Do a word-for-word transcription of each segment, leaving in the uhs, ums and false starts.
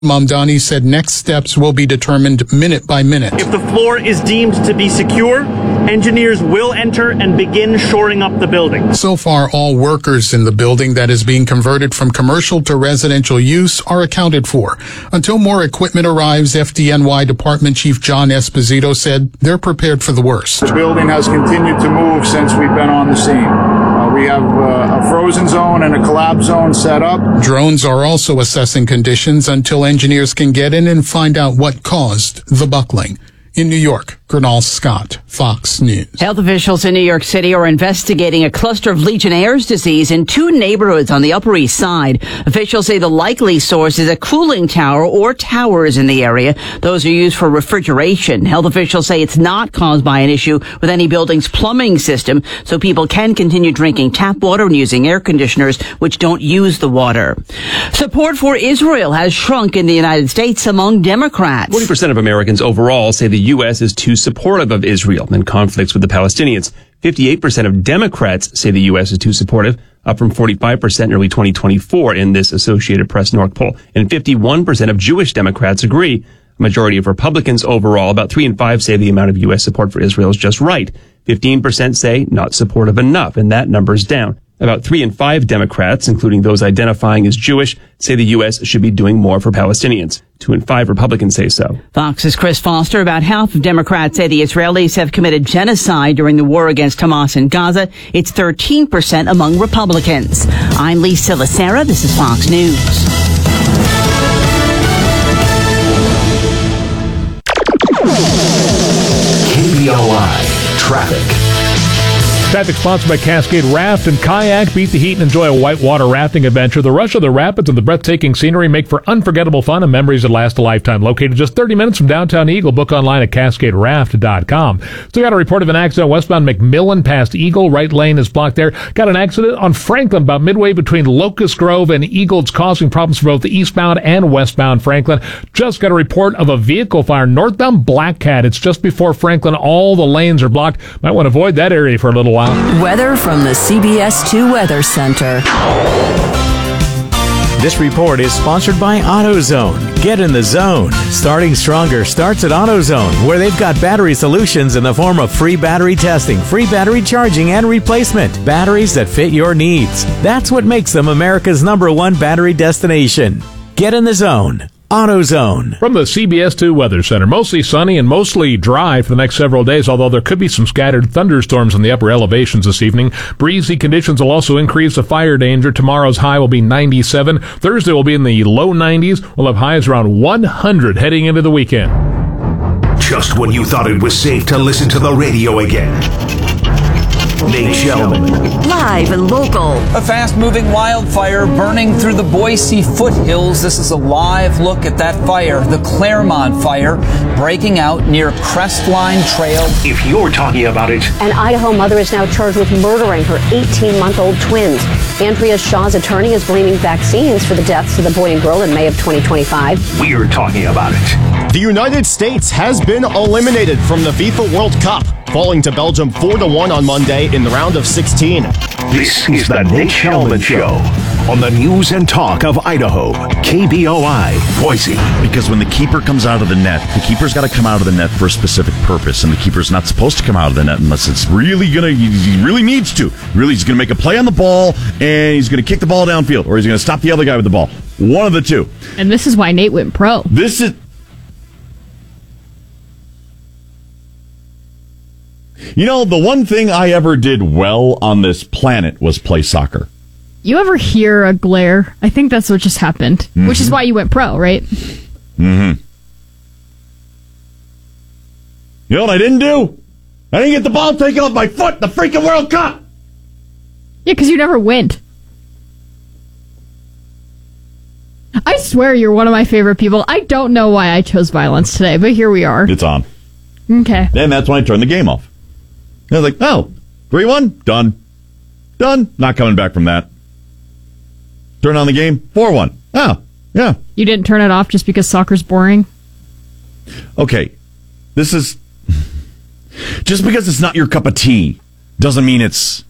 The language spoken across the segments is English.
Mamdani said next steps will be determined minute by minute. If the floor is deemed to be secure, engineers will enter and begin shoring up the building. So far, all workers in the building that is being converted from commercial to residential use are accounted for. Until more equipment arrives, F D N Y Department Chief John Esposito said they're prepared for the worst. The building has continued to move since we've been on the scene. Uh, we have uh, a frozen zone and a collapse zone set up. Drones are also assessing conditions until engineers can get in and find out what caused the buckling. In New York, Gernal Scott, Fox News. Health officials in New York City are investigating a cluster of Legionnaire's disease in two neighborhoods on the Upper East Side. Officials say the likely source is a cooling tower or towers in the area. Those are used for refrigeration. Health officials say it's not caused by an issue with any building's plumbing system, so people can continue drinking tap water and using air conditioners, which don't use the water. Support for Israel has shrunk in the United States among Democrats. forty percent of Americans overall say the U S is too supportive of Israel in conflicts with the Palestinians. fifty-eight percent of Democrats say the U S is too supportive, up from forty-five percent in early twenty twenty-four in this Associated Press North poll. And fifty-one percent of Jewish Democrats agree. A majority of Republicans overall, about three in five, say the amount of U S support for Israel is just right. fifteen percent say not supportive enough, and that number's down. About three in five Democrats, including those identifying as Jewish, say the U S should be doing more for Palestinians. Two in five Republicans say so. Fox's Chris Foster. About half of Democrats say the Israelis have committed genocide during the war against Hamas in Gaza. It's thirteen percent among Republicans. I'm Lisa Lacera. This is Fox News. K B O I Traffic. Traffic sponsored by Cascade Raft and Kayak. Beat the heat and enjoy a whitewater rafting adventure. The rush of the rapids and the breathtaking scenery make for unforgettable fun and memories that last a lifetime. Located just thirty minutes from downtown Eagle. Book online at cascade raft dot com. So got a report of an accident westbound McMillan past Eagle. Right lane is blocked there. Got an accident on Franklin about midway between Locust Grove and Eagle. It's causing problems for both the eastbound and westbound Franklin. Just got a report of a vehicle fire northbound Black Cat. It's just before Franklin. All the lanes are blocked. Might want to avoid that area for a little while. Weather from the C B S two Weather Center. This report is sponsored by AutoZone. Get in the zone. Starting stronger starts at AutoZone, where they've got battery solutions in the form of free battery testing, free battery charging, and replacement. Batteries that fit your needs. That's what makes them America's number one battery destination. Get in the zone. AutoZone. From the C B S two Weather Center, mostly sunny and mostly dry for the next several days, although there could be some scattered thunderstorms in the upper elevations this evening. Breezy conditions will also increase the fire danger. Tomorrow's high will be ninety-seven. Thursday will be in the low nineties. We'll have highs around one hundred heading into the weekend. Just when you thought it was safe to listen to the radio again. Nate Shelman. Live and local. A fast-moving wildfire burning through the Boise foothills. This is a live look at that fire, the Claremont fire, breaking out near Crestline Trail. If you're talking about it. An Idaho mother is now charged with murdering her eighteen-month-old twins. Andrea Shaw's attorney is blaming vaccines for the deaths of the boy and girl in May of twenty twenty-five. We're talking about it. The United States has been eliminated from the FIFA World Cup, falling to Belgium four to one on Monday in the round of sixteen. This is the Nate Shelman Show on the news and talk of Idaho, K B O I, Boise. Because when the keeper comes out of the net, the keeper's got to come out of the net for a specific purpose, and the keeper's not supposed to come out of the net unless it's really going to, he really needs to. Really, he's going to make a play on the ball, and he's going to kick the ball downfield, or he's going to stop the other guy with the ball. One of the two. And this is why Nate went pro. This is... You know, the one thing I ever did well on this planet was play soccer. You ever hear a glare? I think that's what just happened, mm-hmm. which is why you went pro, right? Mm-hmm. You know what I didn't do? I didn't get the ball taken off my foot in the freaking World Cup! Yeah, because you never went. I swear you're one of my favorite people. I don't know why I chose violence today, but here we are. It's on. Okay. And that's when I turned the game off. I was like, oh, three one, done. Done. Not coming back from that. Turn on the game, four one. Oh, yeah. You didn't turn it off just because soccer's boring? Okay, this is... Just because it's not your cup of tea doesn't mean it's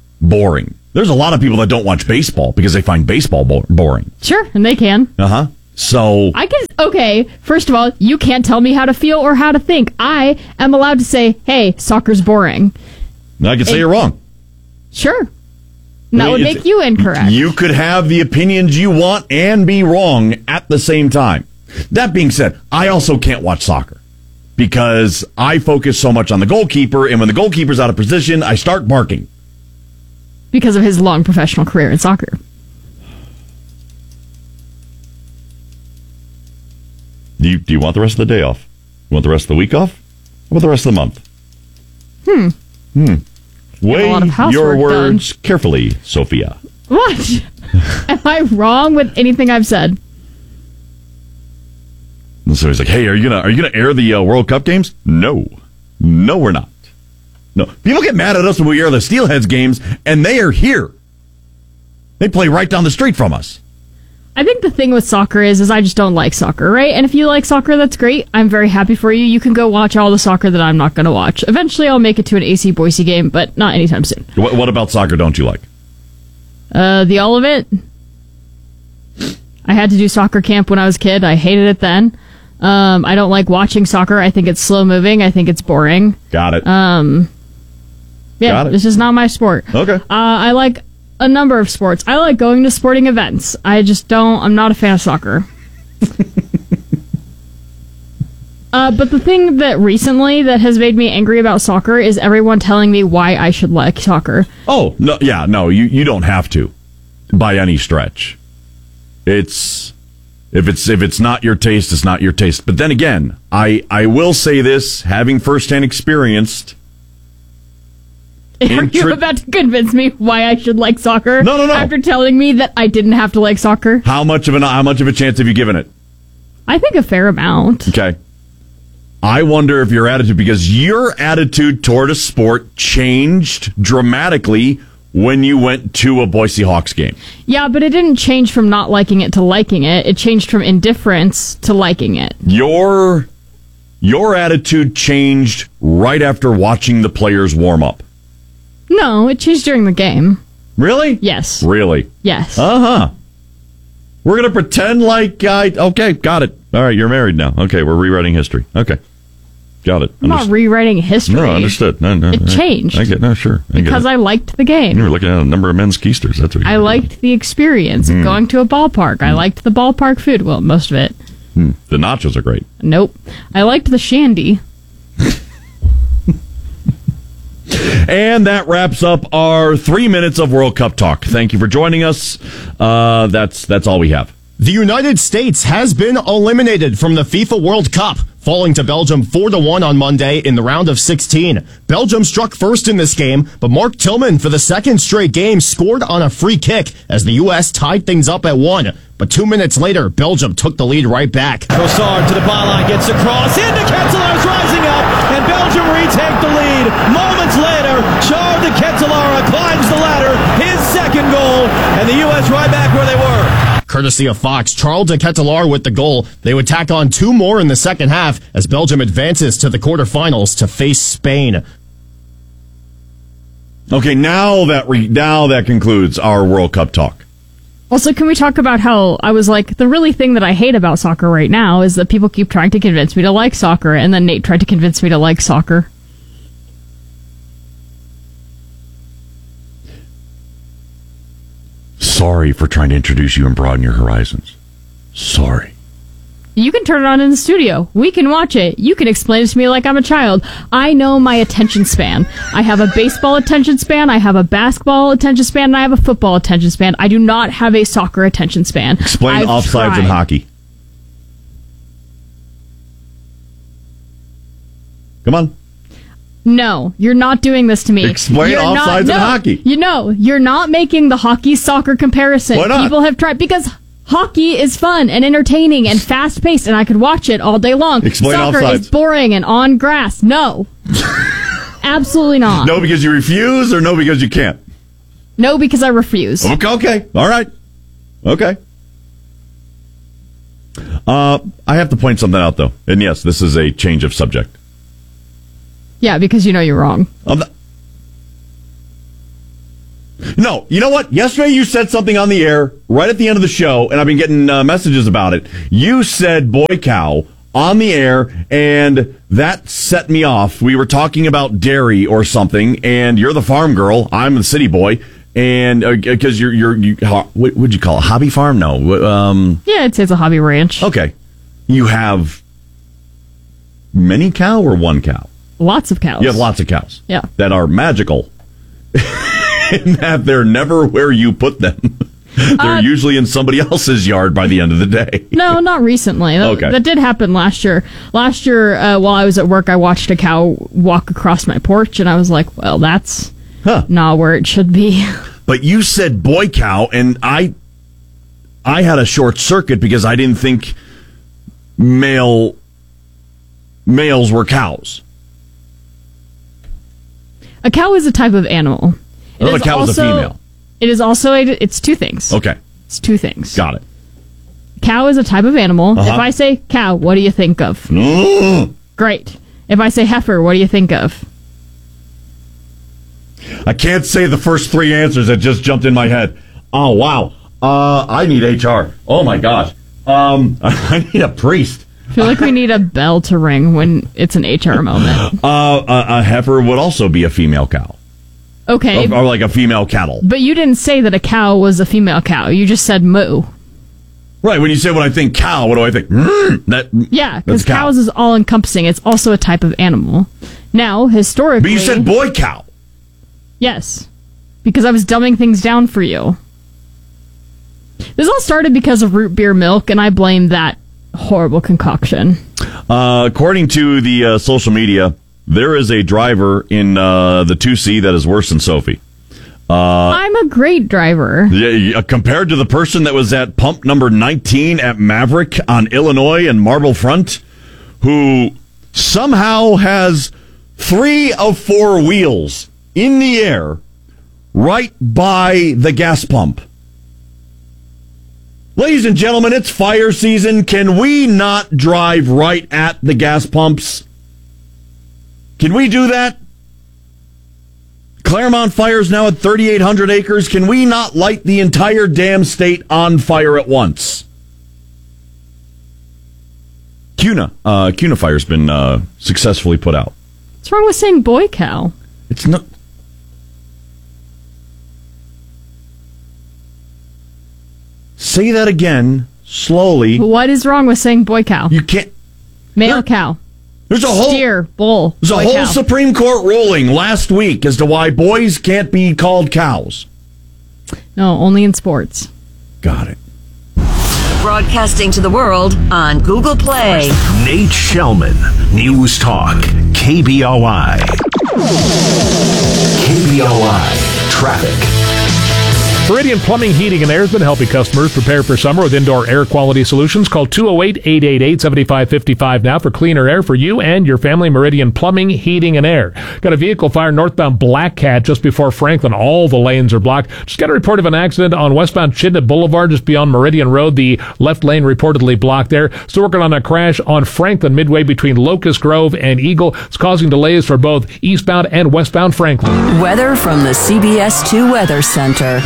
boring. There's a lot of people that don't watch baseball because they find baseball bo- boring. Sure, and they can. Uh-huh. So I can, okay, first of all, you can't tell me how to feel or how to think. I am allowed to say, hey, soccer's boring. I can say And- you're wrong. Sure. And that would It's- make you incorrect. You could have the opinions you want and be wrong at the same time. That being said, I also can't watch soccer because I focus so much on the goalkeeper, and when the goalkeeper's out of position, I start barking. Because of his long professional career in soccer. Do you, do you want the rest of the day off? You want the rest of the week off? How about the rest of the month? Hmm. Hmm. a lot of Weigh housework your words done. carefully, Sophia. What? Am I wrong with anything I've said? And so he's like, "Hey, are you gonna are you gonna air the uh, World Cup games?" No, no, we're not. No, people get mad at us when we air the Steelheads games, and they are here. They play right down the street from us. I think the thing with soccer is, is I just don't like soccer, right? And if you like soccer, that's great. I'm very happy for you. You can go watch all the soccer that I'm not going to watch. Eventually, I'll make it to an A C Boise game, but not anytime soon. What, what about soccer don't you like? Uh, the all of it. I had to do soccer camp when I was a kid. I hated it then. Um, I don't like watching soccer. I think it's slow moving. I think it's boring. Got it. Um, yeah, Got it. this is not my sport. Okay. Uh, I like a number of sports. I like going to sporting events. I just don't, I'm not a fan of soccer. uh, but the thing that recently that has made me angry about soccer is everyone telling me why I should like soccer. Oh, no, yeah, no, you, you don't have to by any stretch. It's if it's if it's not your taste, it's not your taste. But then again, I I will say this, having firsthand experienced. Are you Intri- about to convince me why I should like soccer? No, no, no. After telling me that I didn't have to like soccer? How much of an how much of a chance have you given it? I think a fair amount. Okay. I wonder if your attitude, because your attitude toward a sport changed dramatically when you went to a Boise Hawks game. Yeah, but it didn't change from not liking it to liking it. It changed from indifference to liking it. Your your attitude changed right after watching the players warm up. No, it changed during the game. Really? Yes. Really? Yes. Uh-huh. We're going to pretend like I... Okay, got it. All right, you're married now. Okay, we're rewriting history. Okay. Got it. I'm not rewriting history. No, understood. No, no, It I- changed. I get no, sure. I Because get I liked the it. game. You were looking at a number of men's keisters. That's what you I were liked the experience Mm. of going to a ballpark. I liked the ballpark food. Well, most of it. Hmm. The nachos are great. Nope. I liked the shandy. And that wraps up our three minutes of World Cup talk. Thank you for joining us. Uh, that's that's all we have. The United States has been eliminated from the FIFA World Cup, falling to Belgium four to one on Monday in the round of sixteen. Belgium struck first in this game, but Mark Tillman for the second straight game scored on a free kick as the U S tied things up at one. But two minutes later, Belgium took the lead right back. Trossard to the byline, gets across, into Ketelaere's rising up, and Belgium retake the lead. Moments later, Charles de Ketelaere climbs the ladder, his second goal, and the U S right back where they were. Courtesy of Fox, Charles de Ketelaere with the goal. They would tack on two more in the second half as Belgium advances to the quarterfinals to face Spain. Okay, now that re- now that concludes our World Cup talk. Also, can we talk about how I was like, the really thing that I hate about soccer right now is that people keep trying to convince me to like soccer, and then Nate tried to convince me to like soccer. Sorry for trying to introduce you and broaden your horizons. Sorry. You can turn it on in the studio. We can watch it. You can explain it to me like I'm a child. I know my attention span. I have a baseball attention span, I have a basketball attention span, and I have a football attention span. I do not have a soccer attention span. Explain I've offsides tried. in hockey. Come on. No, you're not doing this to me. Explain You're offsides not, in no, hockey. You know, you're not making the hockey-soccer comparison. Why not? People have tried, because hockey is fun and entertaining and fast-paced, and I could watch it all day long. Explain Soccer offsides. is boring and on grass. No. Absolutely not. No, because you refuse, or no, because you can't? No, because I refuse. Okay, okay. All right. Okay. Uh, I have to point something out, though. And yes, this is a change of subject. Yeah, because you know you're wrong. I'm not, No, you know what? Yesterday you said something on the air right at the end of the show, and I've been getting uh, messages about it. You said boy cow on the air, and that set me off. We were talking about dairy or something, and you're the farm girl. I'm the city boy. And because uh, you're, you're, you, what would you call it? Hobby farm? No. Um, yeah, I'd say it's a hobby ranch. Okay. You have many cow or one cow? Lots of cows. You have lots of cows. Yeah. That are magical. In that they're never where you put them. They're uh, usually in somebody else's yard by the end of the day. No, not recently. That, okay. that did happen last year. Last year, uh, while I was at work, I watched a cow walk across my porch, and I was like, well, that's huh. not where it should be. But you said boy cow, and I, I had a short circuit because I didn't think male males were cows. A cow is a type of animal. It oh, a cow also, is a female. It is also a, it's two things. Okay. It's two things. Got it. Cow is a type of animal. Uh-huh. If I say cow, what do you think of? Mm. Great. If I say heifer, what do you think of? I can't say the first three answers that just jumped in my head. Oh, wow. Uh, I need H R. Oh, my gosh. Um, I need a priest. I feel like we need a bell to ring when it's an H R moment. Uh, a, a heifer would also be a female cow. Okay. Or, or like a female cattle. But you didn't say that a cow was a female cow. You just said moo. Right. When you say when I think cow, what do I think? Mm, that, yeah, because cows is all-encompassing. It's also a type of animal. Now, historically... But you said boy cow. Yes. Because I was dumbing things down for you. This all started because of root beer milk, and I blame that horrible concoction. Uh, according to the uh, social media, there is a driver in uh, the two C that is worse than Sophie. Uh, I'm a great driver. Yeah, compared to the person that was at pump number nineteen at Maverick on Illinois and Marble Front, who somehow has three of four wheels in the air right by the gas pump. Ladies and gentlemen, it's fire season. Can we not drive right at the gas pumps? Can we do that? Claremont Fire is now at thirty-eight hundred acres. Can we not light the entire damn state on fire at once? Cuna. Uh, Cuna Fire's been uh, successfully put out. What's wrong with saying boy cow? It's not... Say that again, slowly. What is wrong with saying boy cow? You can't... Male there, cow. There's a whole... Steer, bull, There's a whole cow. Supreme Court ruling last week as to why boys can't be called cows. No, only in sports. Got it. Broadcasting to the world on Google Play. Nate Shellman, News Talk, K B O I. K B O I, traffic. Meridian Plumbing, Heating, and Air has been helping customers prepare for summer with indoor air quality solutions. Call two oh eight, eight eight eight, seven five five five now for cleaner air for you and your family. Meridian Plumbing, Heating, and Air. Got a vehicle fire northbound Black Cat just before Franklin. All the lanes are blocked. Just got a report of an accident on westbound Chitnut Boulevard just beyond Meridian Road. The left lane reportedly blocked there. Still working on a crash on Franklin midway between Locust Grove and Eagle. It's causing delays for both eastbound and westbound Franklin. Weather from the C B S two Weather Center.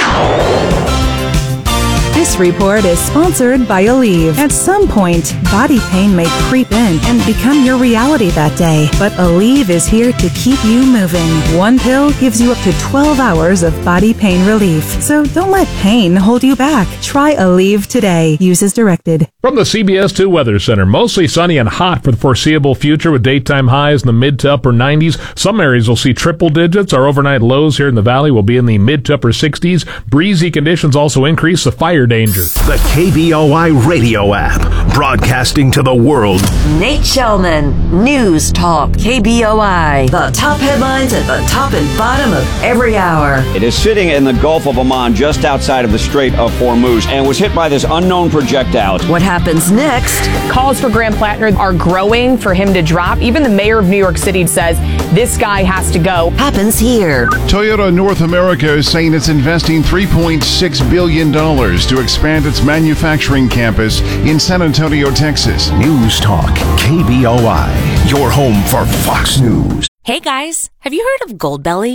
This report is sponsored by Aleve. At some point, body pain may creep in and become your reality that day. But Aleve is here to keep you moving. One pill gives you up to twelve hours of body pain relief. So don't let pain hold you back. Try Aleve today. Use as directed. From the C B S two Weather Center, mostly sunny and hot for the foreseeable future with daytime highs in the mid to upper nineties. Some areas will see triple digits. Our overnight lows here in the valley will be in the mid to upper sixties. Breezy conditions also increase the fire danger. The K B O I radio app, broadcasting to the world. Nate Shellman, News Talk, K B O I. The top headlines at the top and bottom of every hour. It is sitting in the Gulf of Oman just outside of the Strait of Hormuz and was hit by this unknown projectile. What happens next? Calls for Graham Plattner are growing for him to drop. Even the mayor of New York City says this guy has to go. Happens here. Toyota North America is saying it's investing three point six billion dollars to expand its manufacturing campus in San Antonio, Texas. News Talk, K B O I, your home for Fox News. Hey guys, have you heard of Goldbelly?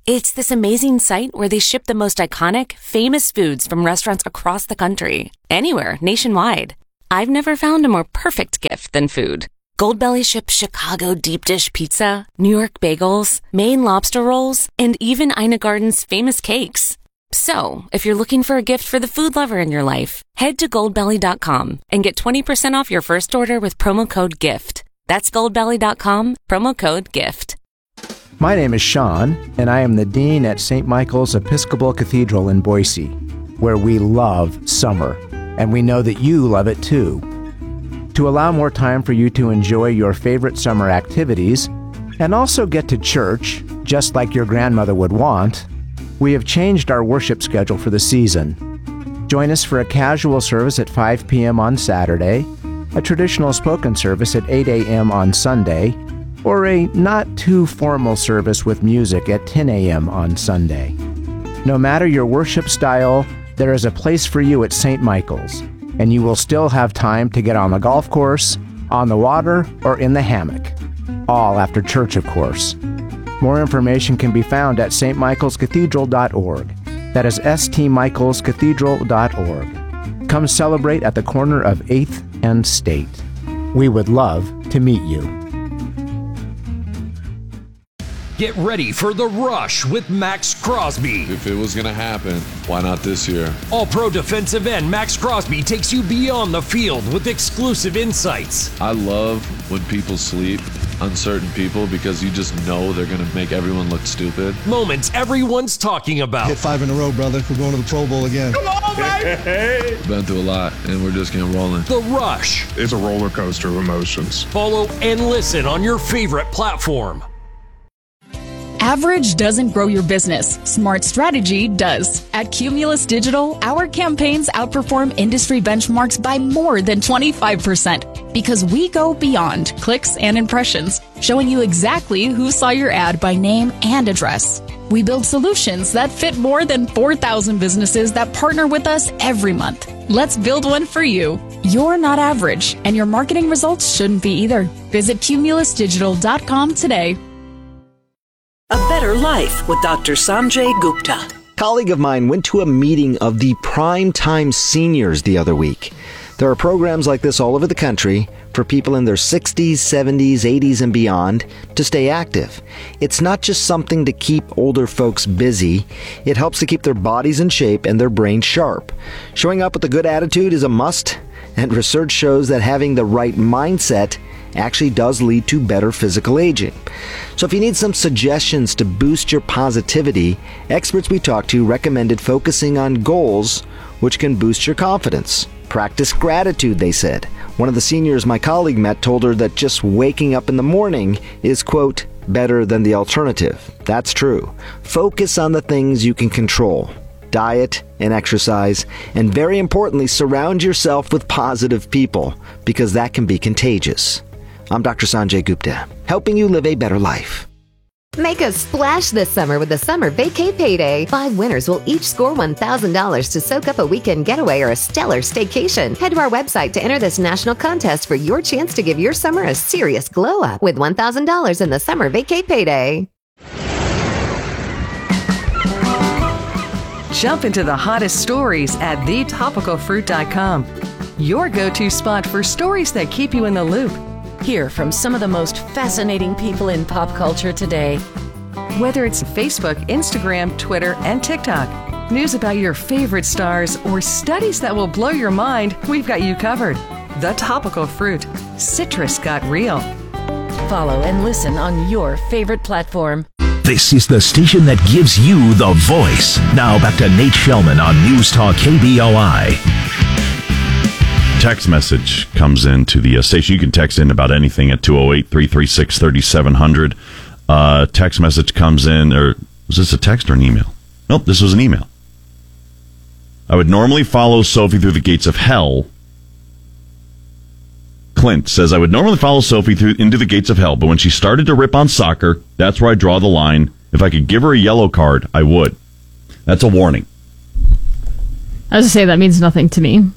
It's this amazing site where they ship the most iconic, famous foods from restaurants across the country. Anywhere, nationwide. I've never found a more perfect gift than food. Goldbelly ships Chicago deep dish pizza, New York bagels, Maine lobster rolls, and even Ina Garden's famous cakes. So, if you're looking for a gift for the food lover in your life, head to goldbelly dot com and get twenty percent off your first order with promo code GIFT. That's goldbelly dot com, promo code GIFT. My name is Sean, and I am the Dean at Saint Michael's Episcopal Cathedral in Boise, where we love summer, and we know that you love it too. To allow more time for you to enjoy your favorite summer activities, and also get to church, just like your grandmother would want, we have changed our worship schedule for the season. Join us for a casual service at five p.m. on Saturday, a traditional spoken service at eight a.m. on Sunday, or a not-too-formal service with music at ten a.m. on Sunday. No matter your worship style, there is a place for you at Saint Michael's, and you will still have time to get on the golf course, on the water, or in the hammock. All after church, of course. More information can be found at s t michaels cathedral dot org. That is s t michaels cathedral dot org. Come celebrate at the corner of eighth and State. We would love to meet you. Get ready for The Rush with Max Crosby. If it was going to happen, why not this year? All-Pro defensive end Max Crosby takes you beyond the field with exclusive insights. I love when people sleep, uncertain people, because you just know they're going to make everyone look stupid. Moments everyone's talking about. Hit five in a row, brother. We're going to the Pro Bowl again. Come on, baby! Been through a lot, and we're just getting rolling. The Rush. It's a roller coaster of emotions. Follow and listen on your favorite platform. Average doesn't grow your business. Smart strategy does. At Cumulus Digital, our campaigns outperform industry benchmarks by more than twenty-five percent because we go beyond clicks and impressions, showing you exactly who saw your ad by name and address. We build solutions that fit more than four thousand businesses that partner with us every month. Let's build one for you. You're not average, and your marketing results shouldn't be either. Visit cumulus digital dot com today. A Better Life with Doctor Sanjay Gupta. A colleague of mine went to a meeting of the Prime Time Seniors the other week. There are programs like this all over the country for people in their sixties, seventies, eighties, and beyond to stay active. It's not just something to keep older folks busy. It helps to keep their bodies in shape and their brains sharp. Showing up with a good attitude is a must, and research shows that having the right mindset actually does lead to better physical aging. So if you need some suggestions to boost your positivity, experts we talked to recommended focusing on goals which can boost your confidence. Practice gratitude, they said. One of the seniors my colleague met told her that just waking up in the morning is, quote, better than the alternative. That's true. Focus on the things you can control. Diet and exercise, and very importantly, surround yourself with positive people, because that can be contagious. I'm Doctor Sanjay Gupta, helping you live a better life. Make a splash this summer with the Summer Vacay Payday. Five winners will each score one thousand dollars to soak up a weekend getaway or a stellar staycation. Head to our website to enter this national contest for your chance to give your summer a serious glow up with one thousand dollars in the Summer Vacay Payday. Jump into the hottest stories at the topical fruit dot com. Your go-to spot for stories that keep you in the loop. Hear from some of the most fascinating people in pop culture today. Whether it's Facebook, Instagram, Twitter, and TikTok, news about your favorite stars, or studies that will blow your mind, we've got you covered. The Topical Fruit. Citrus got real. Follow and listen on your favorite platform. This is the station that gives you the voice. Now back to Nate Shellman on News Talk K B O I. Text message comes into the uh, station. You can text in about anything at two oh eight, three three six, three seven zero zero. Uh, text message comes in, or was this a text or an email? Nope, this was an email. I would normally follow Sophie through the gates of hell. Clint says, I would normally follow Sophie through into the gates of hell, but when she started to rip on soccer, that's where I draw the line. If I could give her a yellow card, I would. That's a warning. I was to say, that means nothing to me.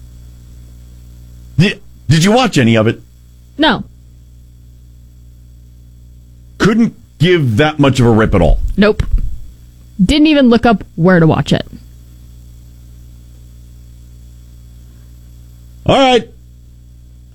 Did, did you watch any of it? No. Couldn't give that much of a rip at all? Nope. Didn't even look up where to watch it. All right.